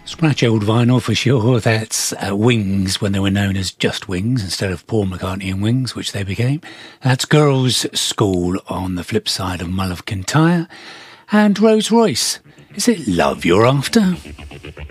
Scratch old vinyl for sure. That's Wings when they were known as just Wings instead of Paul McCartney and Wings, which they became. That's Girls' School on the flip side of Mull of Kintyre. And Rose Royce. Is it love you're after?